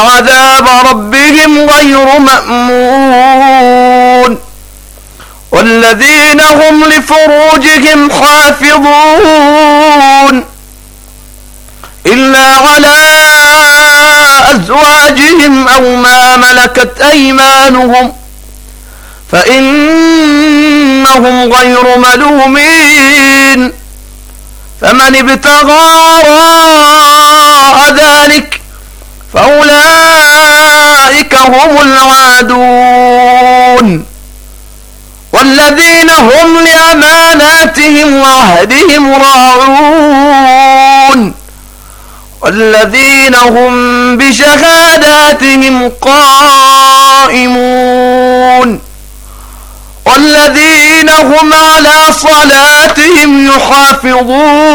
عذاب ربهم غير مأمون والذين هم لفروجهم حافظون إلا على أزواجهم أو ما ملكت أيمانهم فإنهم غير ملومين فمن ابتغى وراء ذلك فأولئك هم العادون والذين هم لأماناتهم وعهدهم راعون والذين هم بشهاداتهم قائمون والذين هم على صلاتهم يحافظون